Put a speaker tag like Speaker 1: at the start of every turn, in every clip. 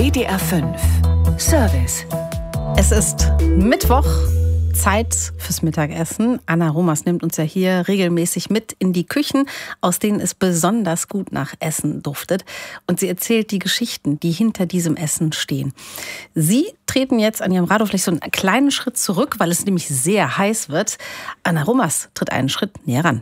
Speaker 1: WDR 5 Service.
Speaker 2: Es ist Mittwoch, Zeit fürs Mittagessen. Anna Romas nimmt uns ja hier regelmäßig mit in die Küchen, aus denen es besonders gut nach Essen duftet. Und sie erzählt die Geschichten, die hinter diesem Essen stehen. Sie treten jetzt an ihrem Rado vielleicht so einen kleinen Schritt zurück, weil es nämlich sehr heiß wird. Anna Romas tritt einen Schritt näher ran.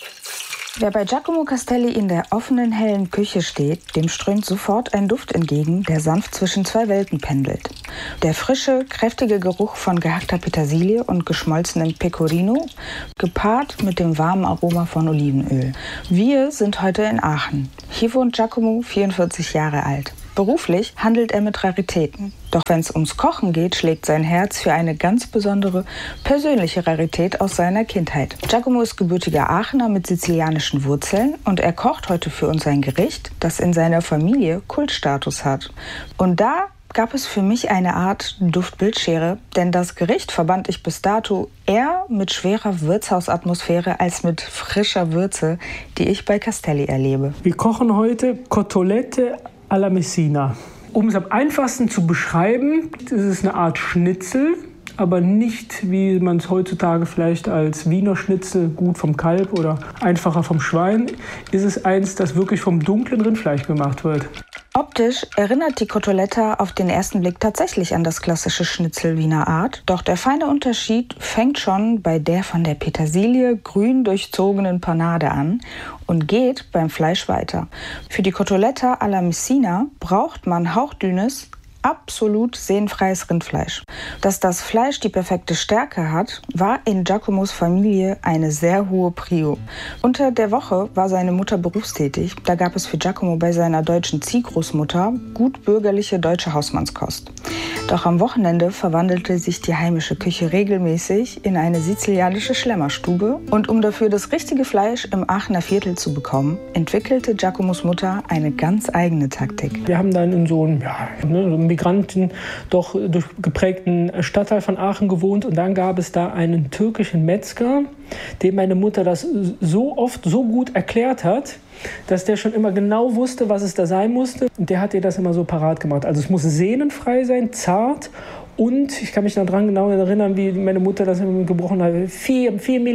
Speaker 3: Wer bei Giacomo Castelli in der offenen, hellen Küche steht, dem strömt sofort ein Duft entgegen, der sanft zwischen zwei Welten pendelt. Der frische, kräftige Geruch von gehackter Petersilie und geschmolzenem Pecorino, gepaart mit dem warmen Aroma von Olivenöl. Wir sind heute in Aachen. Hier wohnt Giacomo, 44 Jahre alt. Beruflich handelt er mit Raritäten. Doch wenn es ums Kochen geht, schlägt sein Herz für eine ganz besondere, persönliche Rarität aus seiner Kindheit. Giacomo ist gebürtiger Aachener mit sizilianischen Wurzeln und er kocht heute für uns ein Gericht, das in seiner Familie Kultstatus hat. Und da gab es für mich eine Art Duftbildschere, denn das Gericht verband ich bis dato eher mit schwerer Wirtshausatmosphäre als mit frischer Würze, die ich bei Castelli erlebe.
Speaker 4: Wir kochen heute Cotolette alla Messina. Um es am einfachsten zu beschreiben, ist es eine Art Schnitzel, aber nicht, wie man es heutzutage vielleicht als Wiener Schnitzel, gut vom Kalb oder einfacher vom Schwein, ist es eins, das wirklich vom dunklen Rindfleisch gemacht wird.
Speaker 3: Optisch erinnert die Cotoletta auf den ersten Blick tatsächlich an das klassische Schnitzel Wiener Art. Doch der feine Unterschied fängt schon bei der von der Petersilie grün durchzogenen Panade an und geht beim Fleisch weiter. Für die Cotoletta alla Messina braucht man hauchdünnes, absolut sehnenfreies Rindfleisch. Dass das Fleisch die perfekte Stärke hat, war in Giacomos Familie eine sehr hohe Prio. Unter der Woche war seine Mutter berufstätig. Da gab es für Giacomo bei seiner deutschen Ziehgroßmutter gut bürgerliche deutsche Hausmannskost. Doch am Wochenende verwandelte sich die heimische Küche regelmäßig in eine sizilianische Schlemmerstube. Und um dafür das richtige Fleisch im Aachener Viertel zu bekommen, entwickelte Giacomos Mutter eine ganz eigene Taktik.
Speaker 4: Wir haben dann in so einem Migranten doch geprägten Stadtteil von Aachen gewohnt und dann gab es da einen türkischen Metzger, dem meine Mutter das so oft so gut erklärt hat, dass der schon immer genau wusste, was es da sein musste und der hat ihr das immer so parat gemacht. Also es muss sehnenfrei sein, zart und ich kann mich daran genau erinnern, wie meine Mutter das immer gebrochen hat. 4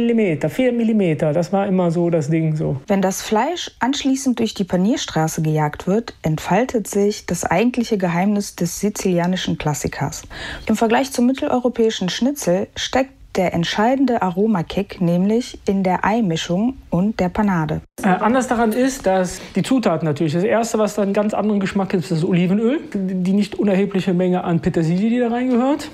Speaker 4: Millimeter, das war immer so das Ding so.
Speaker 3: Wenn das Fleisch anschließend durch die Panierstraße gejagt wird, entfaltet sich das eigentliche Geheimnis des sizilianischen Klassikers. Im Vergleich zum mitteleuropäischen Schnitzel steckt der entscheidende Aromakick nämlich in der Eimischung und der Panade.
Speaker 4: Anders daran ist, dass die Zutaten natürlich, das erste, was dann einen ganz anderen Geschmack gibt, ist das Olivenöl, die nicht unerhebliche Menge an Petersilie, die da reingehört.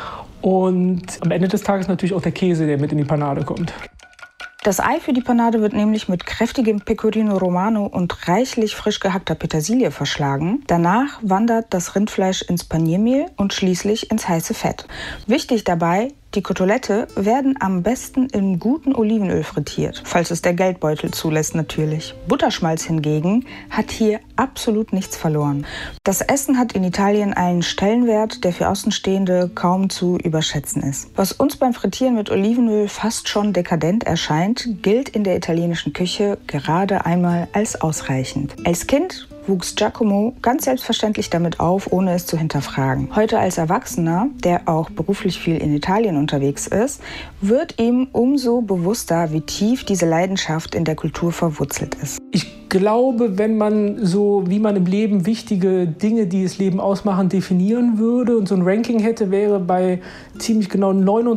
Speaker 4: Und am Ende des Tages natürlich auch der Käse, der mit in die Panade kommt.
Speaker 3: Das Ei für die Panade wird nämlich mit kräftigem Pecorino Romano und reichlich frisch gehackter Petersilie verschlagen. Danach wandert das Rindfleisch ins Paniermehl und schließlich ins heiße Fett. Wichtig dabei, die Kotolette werden am besten in gutem Olivenöl frittiert, falls es der Geldbeutel zulässt natürlich. Butterschmalz hingegen hat hier absolut nichts verloren. Das Essen hat in Italien einen Stellenwert, der für Außenstehende kaum zu überschätzen ist. Was uns beim Frittieren mit Olivenöl fast schon dekadent erscheint, gilt in der italienischen Küche gerade einmal als ausreichend. Als Kind wuchs Giacomo ganz selbstverständlich damit auf, ohne es zu hinterfragen. Heute als Erwachsener, der auch beruflich viel in Italien unterwegs ist, wird ihm umso bewusster, wie tief diese Leidenschaft in der Kultur verwurzelt ist.
Speaker 4: Ich glaube, wenn man so, wie man im Leben wichtige Dinge, die das Leben ausmachen, definieren würde und so ein Ranking hätte, wäre bei ziemlich genau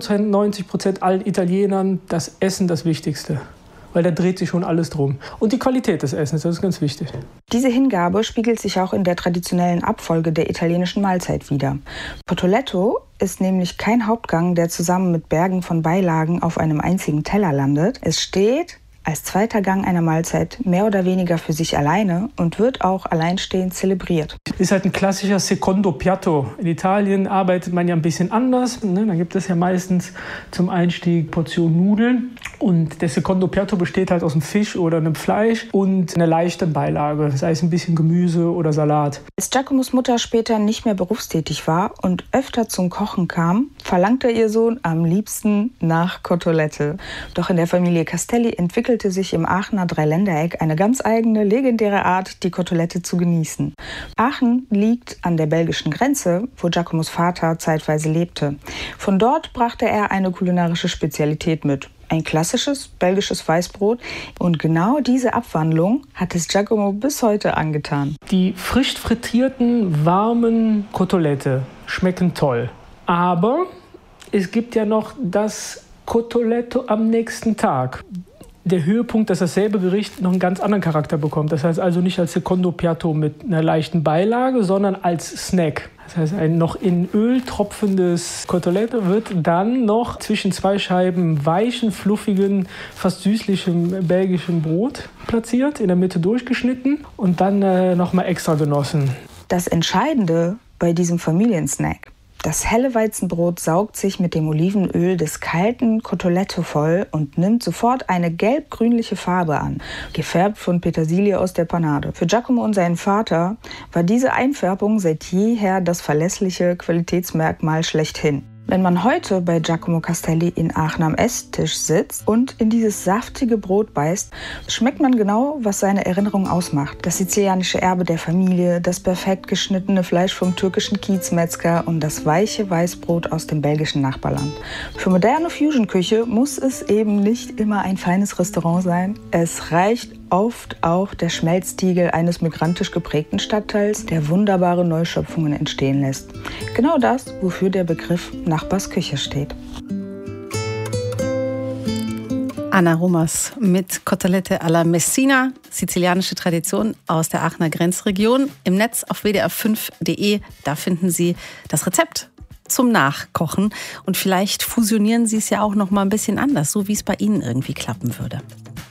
Speaker 4: 99% allen Italienern das Essen das Wichtigste. Weil da dreht sich schon alles drum. Und die Qualität des Essens, das ist ganz wichtig.
Speaker 3: Diese Hingabe spiegelt sich auch in der traditionellen Abfolge der italienischen Mahlzeit wider. Potoletto ist nämlich kein Hauptgang, der zusammen mit Bergen von Beilagen auf einem einzigen Teller landet. Es steht als zweiter Gang einer Mahlzeit mehr oder weniger für sich alleine und wird auch alleinstehend zelebriert.
Speaker 4: Ist halt ein klassischer Secondo Piatto. In Italien arbeitet man ja ein bisschen anders. Da gibt es ja meistens zum Einstieg Portion Nudeln. Und der Secondo Piatto besteht halt aus einem Fisch oder einem Fleisch und einer leichten Beilage, sei es ein bisschen Gemüse oder Salat.
Speaker 3: Als Giacomos Mutter später nicht mehr berufstätig war und öfter zum Kochen kam, verlangte ihr Sohn am liebsten nach Kotolette. Doch in der Familie Castelli entwickelte entwickelte sich im Aachener Dreiländereck eine ganz eigene, legendäre Art, die Kotelette zu genießen. Aachen liegt an der belgischen Grenze, wo Giacomos Vater zeitweise lebte. Von dort brachte er eine kulinarische Spezialität mit. Ein klassisches belgisches Weißbrot. Und genau diese Abwandlung hat es Giacomo bis heute angetan.
Speaker 4: Die frisch frittierten, warmen Kotelette schmecken toll. Aber es gibt ja noch das Koteletto am nächsten Tag. Der Höhepunkt, dass dasselbe Gericht noch einen ganz anderen Charakter bekommt. Das heißt also nicht als Secondo Piatto mit einer leichten Beilage, sondern als Snack. Das heißt, ein noch in Öl tropfendes Kotelett wird dann noch zwischen zwei Scheiben weichen, fluffigen, fast süßlichem belgischen Brot platziert, in der Mitte durchgeschnitten und dann nochmal extra genossen.
Speaker 3: Das Entscheidende bei diesem Familiensnack: Das helle Weizenbrot saugt sich mit dem Olivenöl des kalten Koteletto voll und nimmt sofort eine gelb-grünliche Farbe an, gefärbt von Petersilie aus der Panade. Für Giacomo und seinen Vater war diese Einfärbung seit jeher das verlässliche Qualitätsmerkmal schlechthin. Wenn man heute bei Giacomo Castelli in Aachen am Esstisch sitzt und in dieses saftige Brot beißt, schmeckt man genau, was seine Erinnerung ausmacht. Das sizilianische Erbe der Familie, das perfekt geschnittene Fleisch vom türkischen Kiezmetzger und das weiche Weißbrot aus dem belgischen Nachbarland. Für moderne Fusion-Küche muss es eben nicht immer ein feines Restaurant sein. Es reicht oft auch der Schmelztiegel eines migrantisch geprägten Stadtteils, der wunderbare Neuschöpfungen entstehen lässt. Genau das, wofür der Begriff Nachbarsküche steht.
Speaker 2: Anna Romas mit Kotelette alla Messina, sizilianische Tradition aus der Aachener Grenzregion. Im Netz auf wdr5.de, da finden Sie das Rezept zum Nachkochen. Und vielleicht fusionieren Sie es ja auch noch mal ein bisschen anders, so wie es bei Ihnen irgendwie klappen würde.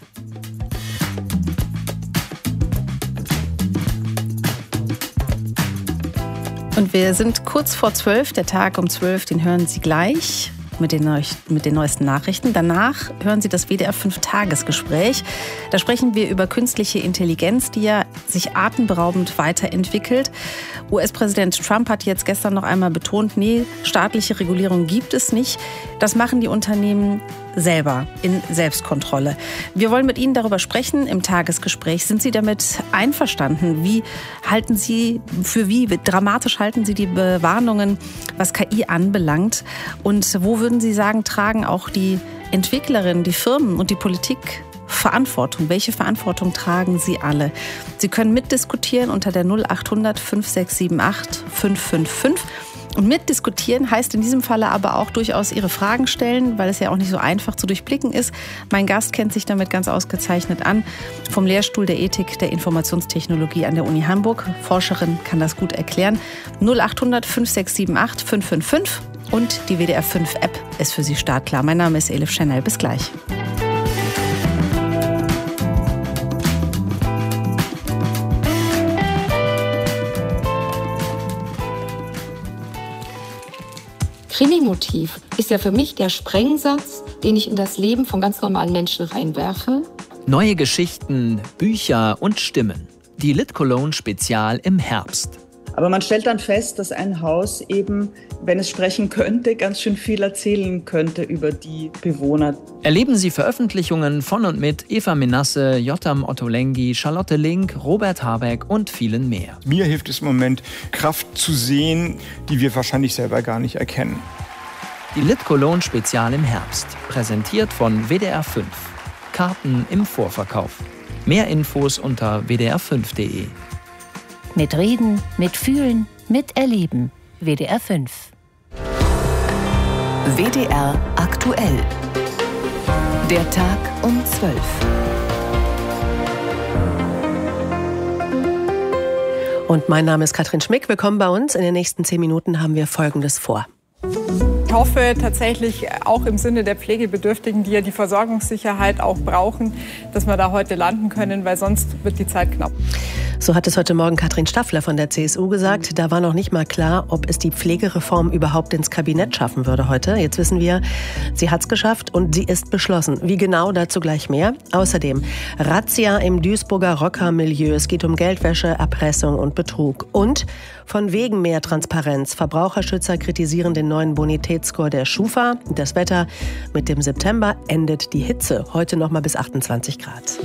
Speaker 2: Und wir sind kurz vor 12, der Tag um 12, den hören Sie gleich mit den neuesten Nachrichten. Danach hören Sie das WDR-5-Tagesgespräch. Da sprechen wir über künstliche Intelligenz, die ja sich atemberaubend weiterentwickelt. US-Präsident Trump hat jetzt gestern noch einmal betont, nee, staatliche Regulierung gibt es nicht. Das machen die Unternehmen selber in Selbstkontrolle. Wir wollen mit Ihnen darüber sprechen im Tagesgespräch. Sind Sie damit einverstanden? Wie dramatisch halten Sie die Warnungen, was KI anbelangt? Und wo würden Sie sagen, tragen auch die Entwicklerinnen, die Firmen und die Politik Verantwortung? Welche Verantwortung tragen Sie alle? Sie können mitdiskutieren unter der 0800 5678 555. Und mitdiskutieren heißt in diesem Falle aber auch durchaus Ihre Fragen stellen, weil es ja auch nicht so einfach zu durchblicken ist. Mein Gast kennt sich damit ganz ausgezeichnet an, vom Lehrstuhl der Ethik der Informationstechnologie an der Uni Hamburg. Forscherin kann das gut erklären. 0800 5678 555 und die WDR-5-App ist für Sie startklar. Mein Name ist Elif Schnell. Bis gleich.
Speaker 5: Krimi-Motiv ist ja für mich der Sprengsatz, den ich in das Leben von ganz normalen Menschen reinwerfe.
Speaker 6: Neue Geschichten, Bücher und Stimmen. Die Lit Cologne Spezial im Herbst.
Speaker 7: Aber man stellt dann fest, dass ein Haus eben, wenn es sprechen könnte, ganz schön viel erzählen könnte über die Bewohner.
Speaker 6: Erleben Sie Veröffentlichungen von und mit Eva Menasse, Jotam Ottolenghi, Charlotte Link, Robert Habeck und vielen mehr.
Speaker 8: Mir hilft es im Moment, Kraft zu sehen, die wir wahrscheinlich selber gar nicht erkennen.
Speaker 6: Die Lit Cologne Spezial im Herbst. Präsentiert von WDR 5. Karten im Vorverkauf. Mehr Infos unter wdr5.de.
Speaker 9: Mit Reden, mit Fühlen, mit Erleben. WDR 5.
Speaker 1: WDR aktuell. Der Tag um 12.
Speaker 10: Und mein Name ist Katrin Schmick. Willkommen bei uns. In den nächsten 10 Minuten haben wir Folgendes vor.
Speaker 11: Ich hoffe tatsächlich auch im Sinne der Pflegebedürftigen, die ja die Versorgungssicherheit auch brauchen, dass wir da heute landen können, weil sonst wird die Zeit knapp.
Speaker 10: So hat es heute Morgen Katrin Staffler von der CSU gesagt. Da war noch nicht mal klar, ob es die Pflegereform überhaupt ins Kabinett schaffen würde heute. Jetzt wissen wir, sie hat es geschafft und sie ist beschlossen. Wie genau, dazu gleich mehr. Außerdem Razzia im Duisburger Rockermilieu. Es geht um Geldwäsche, Erpressung und Betrug. Und von wegen mehr Transparenz. Verbraucherschützer kritisieren den neuen Bonitätsscore der Schufa. Das Wetter: mit dem September endet die Hitze. Heute noch mal bis 28 Grad.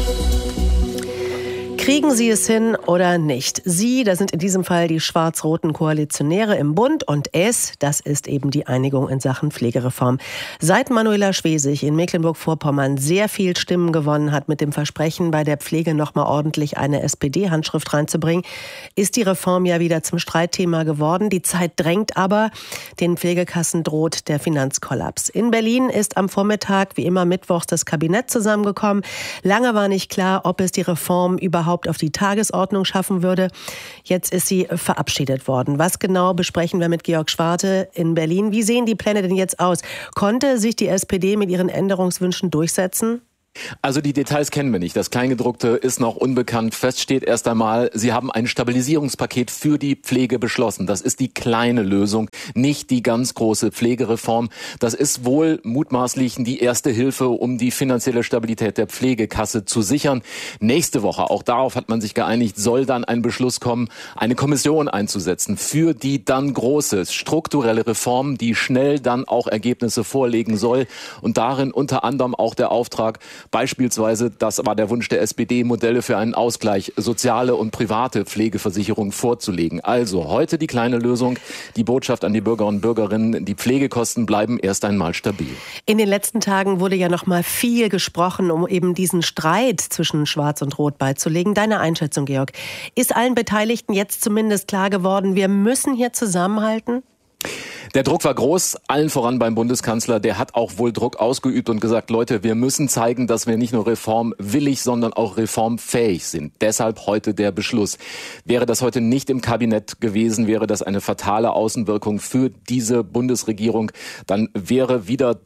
Speaker 10: Kriegen Sie es hin oder nicht? Sie, das sind in diesem Fall die schwarz-roten Koalitionäre im Bund, und es, das ist eben die Einigung in Sachen Pflegereform. Seit Manuela Schwesig in Mecklenburg-Vorpommern sehr viel Stimmen gewonnen hat mit dem Versprechen, bei der Pflege noch mal ordentlich eine SPD-Handschrift reinzubringen, ist die Reform ja wieder zum Streitthema geworden. Die Zeit drängt aber, den Pflegekassen droht der Finanzkollaps. In Berlin ist am Vormittag wie immer mittwochs das Kabinett zusammengekommen. Lange war nicht klar, ob es die Reform überhaupt auf die Tagesordnung schaffen würde. Jetzt ist sie verabschiedet worden. Was genau, besprechen wir mit Georg Schwarte in Berlin. Wie sehen die Pläne denn jetzt aus? Konnte sich die SPD mit ihren Änderungswünschen durchsetzen?
Speaker 12: Also die Details kennen wir nicht. Das Kleingedruckte ist noch unbekannt. Fest steht erst einmal, Sie haben ein Stabilisierungspaket für die Pflege beschlossen. Das ist die kleine Lösung, nicht die ganz große Pflegereform. Das ist wohl mutmaßlich die erste Hilfe, um die finanzielle Stabilität der Pflegekasse zu sichern. Nächste Woche, auch darauf hat man sich geeinigt, soll dann ein Beschluss kommen, eine Kommission einzusetzen für die dann große strukturelle Reform, die schnell dann auch Ergebnisse vorlegen soll. Und darin unter anderem auch der Auftrag, beispielsweise, das war der Wunsch der SPD, Modelle für einen Ausgleich, soziale und private Pflegeversicherung vorzulegen. Also heute die kleine Lösung, die Botschaft an die Bürger und Bürgerinnen: Die Pflegekosten bleiben erst einmal stabil.
Speaker 10: In den letzten Tagen wurde ja noch mal viel gesprochen, um eben diesen Streit zwischen Schwarz und Rot beizulegen. Deine Einschätzung, Georg? Ist allen Beteiligten jetzt zumindest klar geworden, wir müssen hier zusammenhalten?
Speaker 12: Der Druck war groß, allen voran beim Bundeskanzler. Der hat auch wohl Druck ausgeübt und gesagt, Leute, wir müssen zeigen, dass wir nicht nur reformwillig, sondern auch reformfähig sind. Deshalb heute der Beschluss. Wäre das heute nicht im Kabinett gewesen, wäre das eine fatale Außenwirkung für diese Bundesregierung. Dann wäre wieder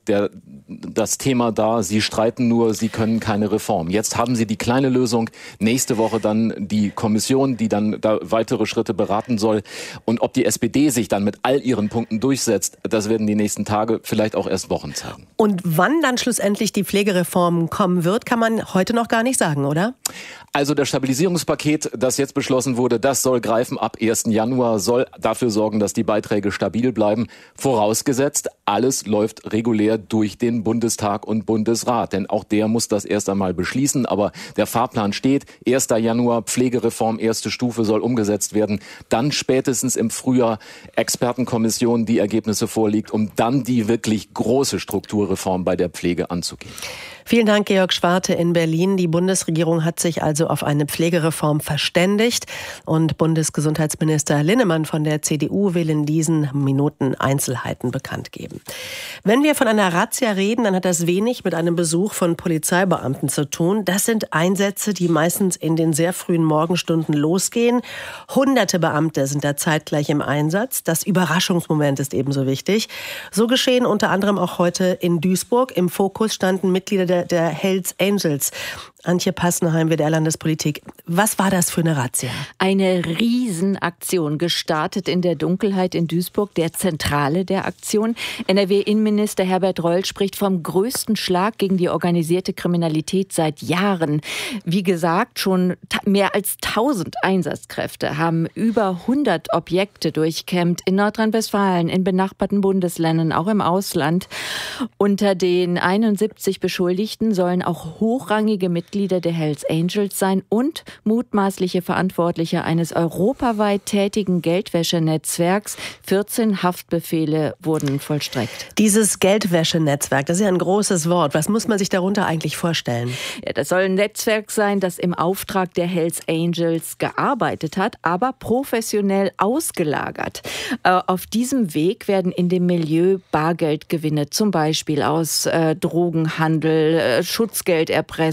Speaker 12: das Thema da, sie streiten nur, sie können keine Reform. Jetzt haben sie die kleine Lösung. Nächste Woche dann die Kommission, die dann da weitere Schritte beraten soll. Und ob die SPD sich dann mit all ihren Punkten durchsetzt, das werden die nächsten Tage, vielleicht auch erst Wochen zeigen.
Speaker 10: Und wann dann schlussendlich die Pflegereform kommen wird, kann man heute noch gar nicht sagen, oder?
Speaker 12: Also das Stabilisierungspaket, das jetzt beschlossen wurde, das soll greifen ab 1. Januar, soll dafür sorgen, dass die Beiträge stabil bleiben. Vorausgesetzt, alles läuft regulär durch den Bundestag und Bundesrat. Denn auch der muss das erst einmal beschließen. Aber der Fahrplan steht. 1. Januar, Pflegereform, erste Stufe soll umgesetzt werden. Dann spätestens im Frühjahr Expertenkommission, die Ergebnisse vorlegt, um dann die wirklich große Strukturreform bei der Pflege anzugehen.
Speaker 10: Vielen Dank, Georg Schwarte in Berlin. Die Bundesregierung hat sich also auf eine Pflegereform verständigt. Und Bundesgesundheitsminister Linnemann von der CDU will in diesen Minuten Einzelheiten bekannt geben. Wenn wir von einer Razzia reden, dann hat das wenig mit einem Besuch von Polizeibeamten zu tun. Das sind Einsätze, die meistens in den sehr frühen Morgenstunden losgehen. Hunderte Beamte sind da zeitgleich im Einsatz. Das Überraschungsmoment ist ebenso wichtig. So geschehen unter anderem auch heute in Duisburg. Im Fokus standen Mitglieder der Hells Angels. Antje Passenheim, WDR Landespolitik. Was war das für eine Razzia?
Speaker 13: Eine Riesenaktion, gestartet in der Dunkelheit in Duisburg, der Zentrale der Aktion. NRW-Innenminister Herbert Reul spricht vom größten Schlag gegen die organisierte Kriminalität seit Jahren. Wie gesagt, schon mehr als 1000 Einsatzkräfte haben über 100 Objekte durchkämmt in Nordrhein-Westfalen, in benachbarten Bundesländern, auch im Ausland. Unter den 71 Beschuldigten sollen auch hochrangige Mitglieder der Hells Angels sein und mutmaßliche Verantwortliche eines europaweit tätigen Geldwäschenetzwerks. 14 Haftbefehle wurden vollstreckt.
Speaker 10: Dieses Geldwäschenetzwerk, das ist ja ein großes Wort. Was muss man sich darunter eigentlich vorstellen?
Speaker 13: Ja, das soll ein Netzwerk sein, das im Auftrag der Hells Angels gearbeitet hat, aber professionell ausgelagert. Auf diesem Weg werden in dem Milieu Bargeldgewinne, zum Beispiel aus Drogenhandel, Schutzgelderpressung,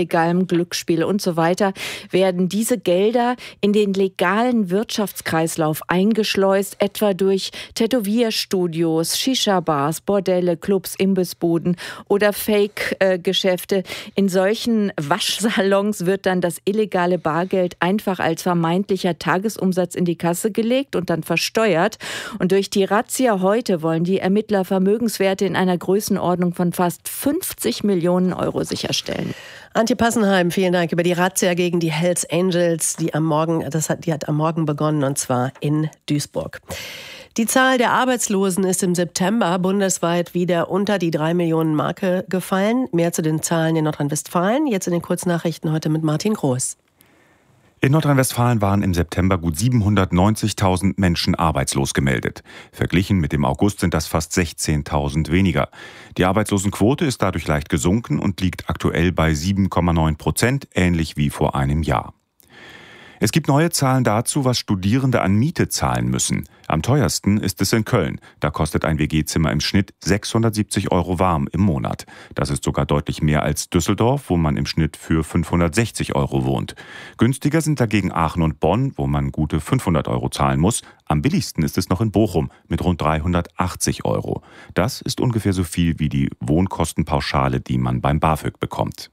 Speaker 13: illegalem Glücksspiel und so weiter, werden diese Gelder in den legalen Wirtschaftskreislauf eingeschleust, etwa durch Tätowierstudios, Shisha-Bars, Bordelle, Clubs, Imbissbuden oder Fake-Geschäfte. In solchen Waschsalons wird dann das illegale Bargeld einfach als vermeintlicher Tagesumsatz in die Kasse gelegt und dann versteuert. Und durch die Razzia heute wollen die Ermittler Vermögenswerte in einer Größenordnung von fast 50 Millionen Euro sicherstellen.
Speaker 10: Antje Passenheim, vielen Dank über die Razzia gegen die Hells Angels, die hat am Morgen begonnen, und zwar in Duisburg. Die Zahl der Arbeitslosen ist im September bundesweit wieder unter die 3 Millionen Marke gefallen. Mehr zu den Zahlen in Nordrhein-Westfalen, jetzt in den Kurznachrichten heute mit Martin Groß.
Speaker 14: In Nordrhein-Westfalen waren im September gut 790.000 Menschen arbeitslos gemeldet. Verglichen mit dem August sind das fast 16.000 weniger. Die Arbeitslosenquote ist dadurch leicht gesunken und liegt aktuell bei 7,9%, ähnlich wie vor einem Jahr. Es gibt neue Zahlen dazu, was Studierende an Miete zahlen müssen. Am teuersten ist es in Köln. Da kostet ein WG-Zimmer im Schnitt 670 € warm im Monat. Das ist sogar deutlich mehr als Düsseldorf, wo man im Schnitt für 560 € wohnt. Günstiger sind dagegen Aachen und Bonn, wo man gute 500 € zahlen muss. Am billigsten ist es noch in Bochum mit rund 380 €. Das ist ungefähr so viel wie die Wohnkostenpauschale, die man beim BAföG bekommt.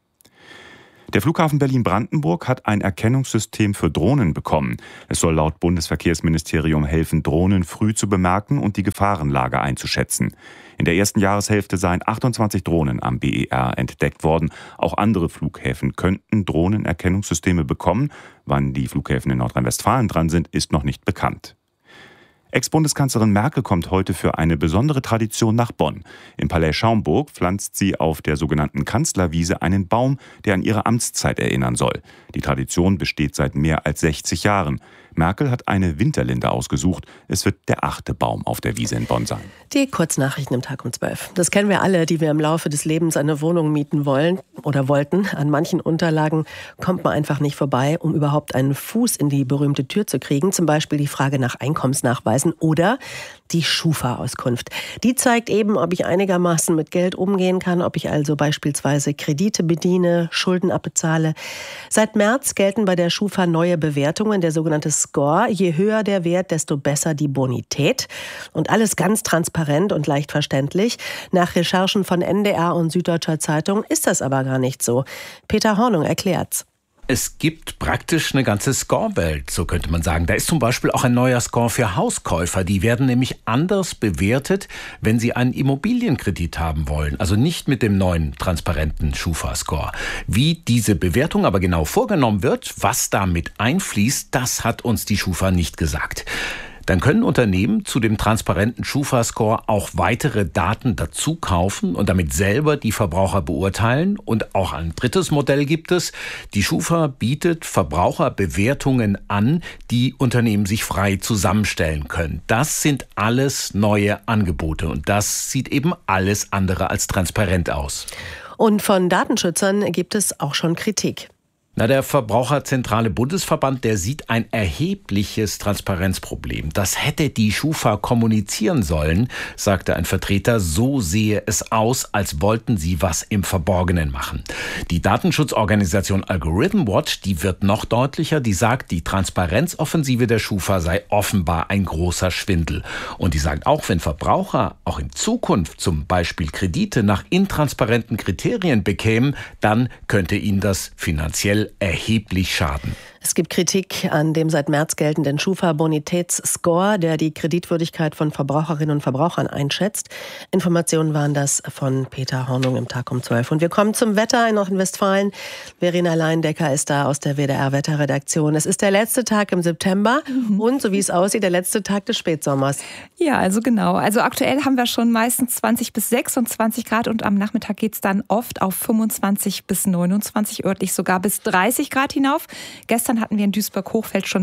Speaker 14: Der Flughafen Berlin-Brandenburg hat ein Erkennungssystem für Drohnen bekommen. Es soll laut Bundesverkehrsministerium helfen, Drohnen früh zu bemerken und die Gefahrenlage einzuschätzen. In der ersten Jahreshälfte seien 28 Drohnen am BER entdeckt worden. Auch andere Flughäfen könnten Drohnenerkennungssysteme bekommen. Wann die Flughäfen in Nordrhein-Westfalen dran sind, ist noch nicht bekannt. Ex-Bundeskanzlerin Merkel kommt heute für eine besondere Tradition nach Bonn. Im Palais Schaumburg pflanzt sie auf der sogenannten Kanzlerwiese einen Baum, der an ihre Amtszeit erinnern soll. Die Tradition besteht seit mehr als 60 Jahren. Merkel hat eine Winterlinde ausgesucht. Es wird der 8. Baum auf der Wiese in Bonn sein.
Speaker 10: Die Kurznachrichten im Tag um 12. Das kennen wir alle, die wir im Laufe des Lebens eine Wohnung mieten wollen oder wollten. An manchen Unterlagen kommt man einfach nicht vorbei, um überhaupt einen Fuß in die berühmte Tür zu kriegen. Zum Beispiel die Frage nach Einkommensnachweisen oder die Schufa-Auskunft. Die zeigt eben, ob ich einigermaßen mit Geld umgehen kann, ob ich also beispielsweise Kredite bediene, Schulden abbezahle. Seit März gelten bei der Schufa neue Bewertungen, der sogenannte Score. Je höher der Wert, desto besser die Bonität. Und alles ganz transparent und leicht verständlich. Nach Recherchen von NDR und Süddeutscher Zeitung ist das aber gar nicht so. Peter Hornung erklärt's.
Speaker 15: Es gibt praktisch eine ganze Score-Welt, so könnte man sagen. Da ist zum Beispiel auch ein neuer Score für Hauskäufer. Die werden nämlich anders bewertet, wenn sie einen Immobilienkredit haben wollen. Also nicht mit dem neuen transparenten Schufa-Score. Wie diese Bewertung aber genau vorgenommen wird, was damit einfließt, das hat uns die Schufa nicht gesagt. Dann können Unternehmen zu dem transparenten Schufa-Score auch weitere Daten dazu kaufen und damit selber die Verbraucher beurteilen. Und auch ein drittes Modell gibt es. Die Schufa bietet Verbraucherbewertungen an, die Unternehmen sich frei zusammenstellen können. Das sind alles neue Angebote und das sieht eben alles andere als transparent aus.
Speaker 10: Und von Datenschützern gibt es auch schon Kritik.
Speaker 15: Der Verbraucherzentrale Bundesverband, der sieht ein erhebliches Transparenzproblem. Das hätte die Schufa kommunizieren sollen, sagte ein Vertreter. So sehe es aus, als wollten sie was im Verborgenen machen. Die Datenschutzorganisation Algorithm Watch, die wird noch deutlicher. Die sagt, die Transparenzoffensive der Schufa sei offenbar ein großer Schwindel. Und die sagt auch, wenn Verbraucher auch in Zukunft zum Beispiel Kredite nach intransparenten Kriterien bekämen, dann könnte ihnen das finanziell erheblich schaden.
Speaker 10: Es gibt Kritik an dem seit März geltenden Schufa-Bonitätsscore, der die Kreditwürdigkeit von Verbraucherinnen und Verbrauchern einschätzt. Informationen waren das von Peter Hornung im Tag um 12. Und wir kommen zum Wetter in Nordrhein-Westfalen. Verena Leindecker ist da aus der WDR-Wetterredaktion. Es ist der letzte Tag im September und, so wie es aussieht, der letzte Tag des Spätsommers.
Speaker 11: Ja, also genau. Also aktuell haben wir schon meistens 20 bis 26 Grad und am Nachmittag geht es dann oft auf 25 bis 29, örtlich sogar bis 30 Grad hinauf. Gestern hatten wir in Duisburg-Hochfeld schon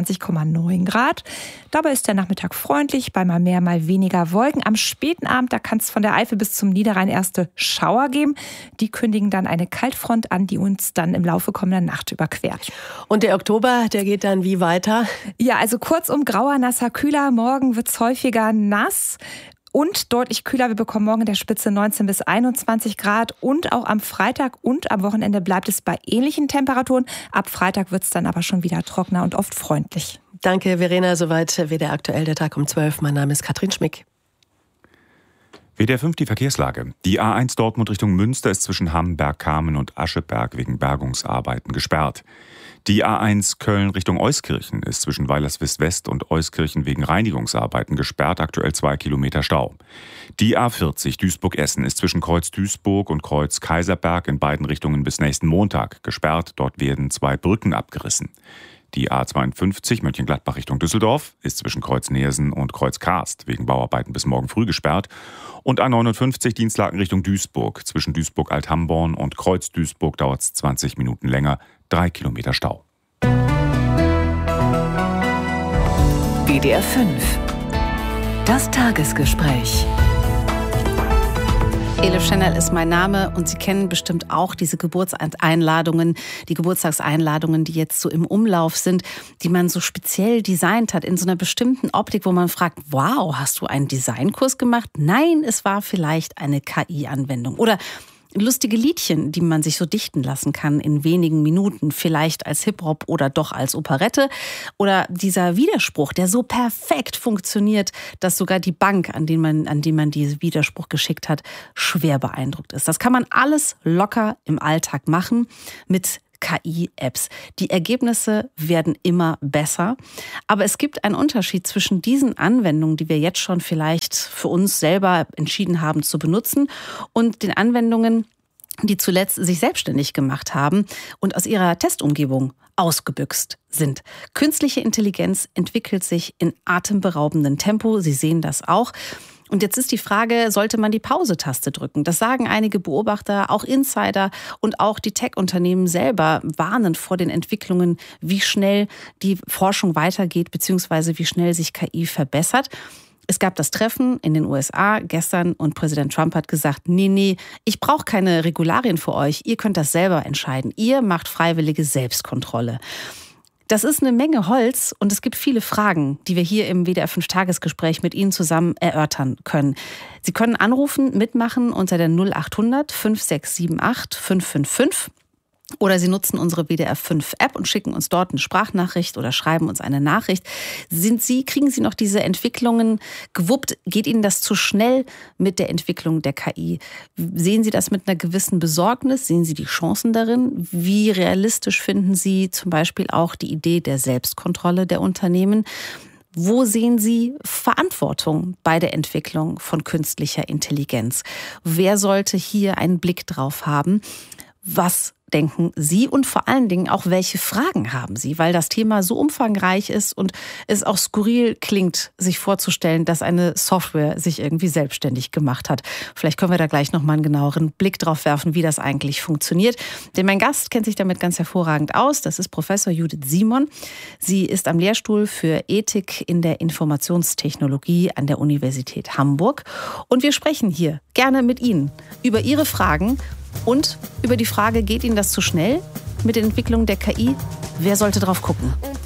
Speaker 11: 29,9 Grad. Dabei ist der Nachmittag freundlich, bei mal mehr, mal weniger Wolken. Am späten Abend, da kann es von der Eifel bis zum Niederrhein erste Schauer geben. Die kündigen dann eine Kaltfront an, die uns dann im Laufe kommender Nacht überquert.
Speaker 10: Und der Oktober, der geht dann wie weiter?
Speaker 11: Ja, also kurzum grauer, nasser, kühler. Morgen wird es häufiger nass. und deutlich kühler. Wir bekommen morgen in der Spitze 19 bis 21 Grad und auch am Freitag und am Wochenende bleibt es bei ähnlichen Temperaturen. Ab Freitag wird es dann aber schon wieder trockener und oft freundlich.
Speaker 10: Danke, Verena. Soweit WDR aktuell, der Tag um 12. Mein Name ist Katrin Schmick.
Speaker 14: WDR 5 die Verkehrslage. Die A1 Dortmund Richtung Münster ist zwischen Hamm-Bergkamen und Ascheberg wegen Bergungsarbeiten gesperrt. Die A1 Köln Richtung Euskirchen ist zwischen Weilerswist West und Euskirchen wegen Reinigungsarbeiten gesperrt, aktuell 2 Kilometer Stau. Die A40 Duisburg-Essen ist zwischen Kreuz Duisburg und Kreuz Kaiserberg in beiden Richtungen bis nächsten Montag gesperrt, dort werden 2 Brücken abgerissen. Die A52 Mönchengladbach Richtung Düsseldorf ist zwischen Kreuz Neersen und Kreuz Karst wegen Bauarbeiten bis morgen früh gesperrt. Und A59 Dienstlaken Richtung Duisburg. Zwischen Duisburg-Althamborn und Kreuz Duisburg dauert es 20 Minuten länger, 3 Kilometer Stau.
Speaker 1: WDR 5. Das Tagesgespräch.
Speaker 2: Elif Schnell ist mein Name und Sie kennen bestimmt auch diese Geburtstagseinladungen, die jetzt so im Umlauf sind, die man so speziell designt hat, in so einer bestimmten Optik, wo man fragt, wow, hast du einen Designkurs gemacht? Nein, es war vielleicht eine KI-Anwendung. Oder lustige Liedchen, die man sich so dichten lassen kann in wenigen Minuten, vielleicht als Hip-Hop oder doch als Operette. Oder dieser Widerspruch, der so perfekt funktioniert, dass sogar die Bank, an die man diesen Widerspruch geschickt hat, schwer beeindruckt ist. Das kann man alles locker im Alltag machen mit KI-Apps. Die Ergebnisse werden immer besser. Aber es gibt einen Unterschied zwischen diesen Anwendungen, die wir jetzt schon vielleicht für uns selber entschieden haben zu benutzen, und den Anwendungen, die zuletzt sich selbstständig gemacht haben und aus ihrer Testumgebung ausgebüxt sind. Künstliche Intelligenz entwickelt sich in atemberaubendem Tempo. Sie sehen das auch. Und jetzt ist die Frage, sollte man die Pause-Taste drücken? Das sagen einige Beobachter, auch Insider und auch die Tech-Unternehmen selber warnen vor den Entwicklungen, wie schnell die Forschung weitergeht, beziehungsweise wie schnell sich KI verbessert. Es gab das Treffen in den USA gestern und Präsident Trump hat gesagt, nee, ich brauche keine Regularien für euch, ihr könnt das selber entscheiden. Ihr macht freiwillige Selbstkontrolle. Das ist eine Menge Holz und es gibt viele Fragen, die wir hier im WDR 5 Tagesgespräch mit Ihnen zusammen erörtern können. Sie können anrufen, mitmachen unter der 0800 5678 555. Oder Sie nutzen unsere WDR 5 App und schicken uns dort eine Sprachnachricht oder schreiben uns eine Nachricht. Kriegen Sie noch diese Entwicklungen gewuppt? Geht Ihnen das zu schnell mit der Entwicklung der KI? Sehen Sie das mit einer gewissen Besorgnis? Sehen Sie die Chancen darin? Wie realistisch finden Sie zum Beispiel auch die Idee der Selbstkontrolle der Unternehmen? Wo sehen Sie Verantwortung bei der Entwicklung von künstlicher Intelligenz? Wer sollte hier einen Blick drauf haben? Was denken Sie und vor allen Dingen auch, welche Fragen haben Sie? Weil das Thema so umfangreich ist und es auch skurril klingt, sich vorzustellen, dass eine Software sich irgendwie selbstständig gemacht hat. Vielleicht können wir da gleich nochmal einen genaueren Blick drauf werfen, wie das eigentlich funktioniert. Denn mein Gast kennt sich damit ganz hervorragend aus. Das ist Professor Judith Simon. Sie ist am Lehrstuhl für Ethik in der Informationstechnologie an der Universität Hamburg. Und wir sprechen hier gerne mit Ihnen über Ihre Fragen und über die Frage, geht Ihnen das zu schnell mit der Entwicklung der KI? Wer sollte drauf gucken?